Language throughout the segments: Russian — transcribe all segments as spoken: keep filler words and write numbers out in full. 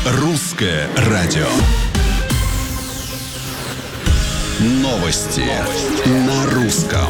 Русское радио. Новости, Новости. На русском.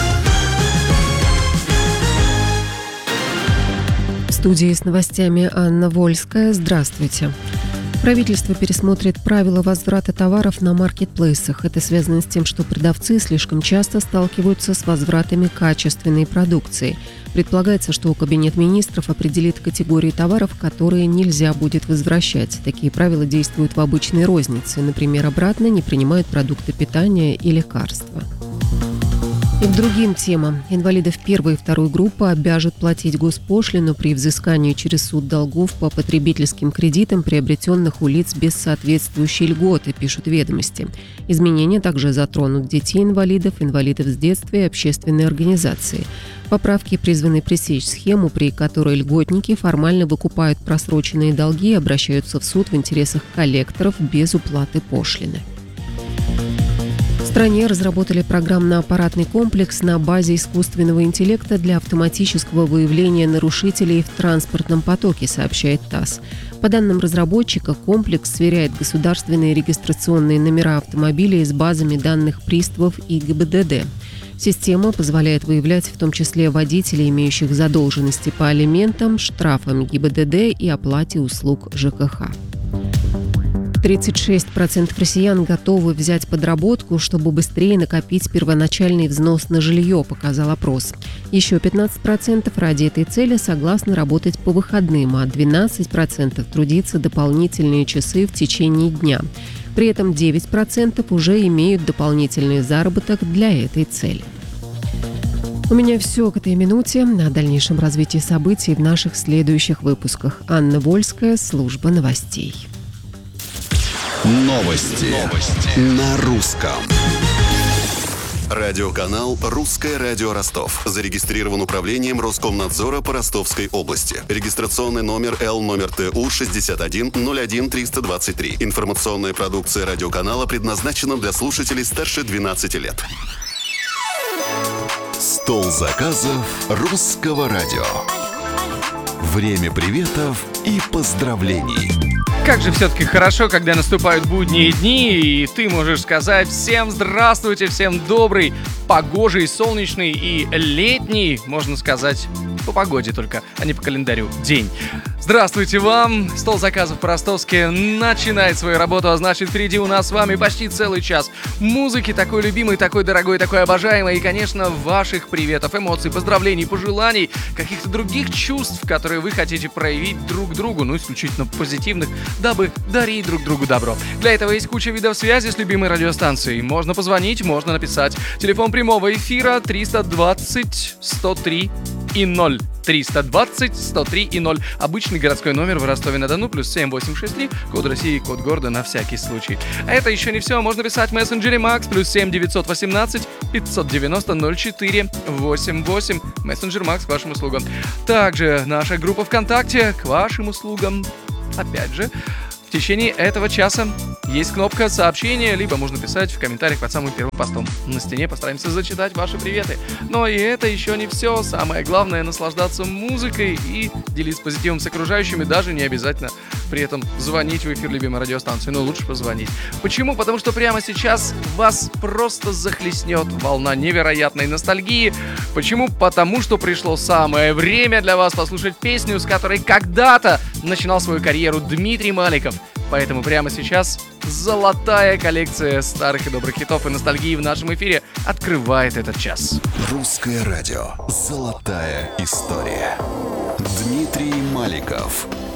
В студии с новостями Анна Вольская. Здравствуйте. Правительство пересмотрит правила возврата товаров на маркетплейсах. Это связано с тем, что продавцы слишком часто сталкиваются с возвратами качественной продукции. Предполагается, что Кабинет министров определит категории товаров, которые нельзя будет возвращать. Такие правила действуют в обычной рознице. Например, обратно не принимают продукты питания и лекарства. И к другим темам. Инвалидов первой и второй группы обяжут платить госпошлину при взыскании через суд долгов по потребительским кредитам, приобретенных у лиц без соответствующей льготы, пишут «Ведомости». Изменения также затронут детей-инвалидов, инвалидов с детства и общественные организации. Поправки призваны пресечь схему, при которой льготники формально выкупают просроченные долги и обращаются в суд в интересах коллекторов без уплаты пошлины. В стране разработали программно-аппаратный комплекс на базе искусственного интеллекта для автоматического выявления нарушителей в транспортном потоке, сообщает ТАСС. По данным разработчика, комплекс сверяет государственные регистрационные номера автомобилей с базами данных приставов и ГИБДД. Система позволяет выявлять в том числе водителей, имеющих задолженности по алиментам, штрафам ГИБДД и оплате услуг ЖКХ. тридцать шесть процентов россиян готовы взять подработку, чтобы быстрее накопить первоначальный взнос на жилье, показал опрос. Еще пятнадцать процентов ради этой цели согласны работать по выходным, а двенадцать процентов трудиться дополнительные часы в течение дня. При этом девять процентов уже имеют дополнительный заработок для этой цели. У меня все к этой минуте. О дальнейшем развитии событий в наших следующих выпусках. Анна Вольская, служба новостей. Новости, Новости. На русском. Радиоканал «Русское радио Ростов». Зарегистрирован управлением Роскомнадзора по Ростовской области. Регистрационный номер Л номер Т У шестьдесят один ноль один триста двадцать три. Информационная продукция радиоканала предназначена для слушателей старше двенадцати лет. Стол заказов «Русского радио». Время приветов и поздравлений. Как же все-таки хорошо, когда наступают будние дни, и ты можешь сказать всем здравствуйте, всем добрый, погожий, солнечный и летний, можно сказать, по погоде только, а не по календарю, день. Здравствуйте вам! Стол заказов по-ростовски начинает свою работу, а значит, впереди у нас с вами почти целый час музыки, такой любимой, такой дорогой, такой обожаемой, и, конечно, ваших приветов, эмоций, поздравлений, пожеланий, каких-то других чувств, которые вы хотите проявить друг другу, ну, исключительно позитивных, дабы дарить друг другу добро. Для этого есть куча видов связи с любимой радиостанцией. Можно позвонить, можно написать. Телефон прямого эфира триста двадцать сто три и ноль. триста двадцать сто три и ноль. Обычный городской номер в Ростове-на-Дону, плюс семь восемь шесть три, код России, код города на всякий случай. А это еще не все. Можно писать в мессенджере Макс, плюс семь девятьсот восемнадцать пятьсот девяносто ноль четыре восемьдесят восемь. Мессенджер Макс к вашим услугам. Также наша группа ВКонтакте к вашим услугам. Опять же, в течение этого часа есть кнопка сообщения, либо можно писать в комментариях под самым первым постом на стене. Постараемся зачитать ваши приветы. Но и это еще не все. Самое главное — наслаждаться музыкой и делиться позитивом с окружающими. Даже не обязательно при этом звонить в эфир любимой радиостанции, но лучше позвонить. Почему? Потому что прямо сейчас вас просто захлестнет волна невероятной ностальгии. Почему? Потому что пришло самое время для вас послушать песню, с которой когда-то начинал свою карьеру Дмитрий Маликов. Поэтому прямо сейчас золотая коллекция старых и добрых хитов и ностальгии в нашем эфире открывает этот час. Русское радио. Золотая история. Дмитрий Маликов.